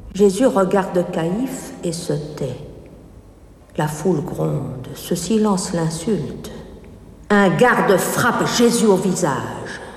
Jésus regarde Caïphe et se tait. La foule gronde, ce silence l'insulte. Un garde frappe Jésus au visage.